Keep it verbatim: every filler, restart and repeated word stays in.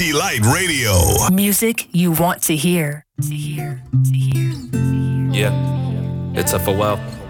Delight Radio. Music you want to hear. To hear. To hear. To hear. Yeah, it's a Pharrell.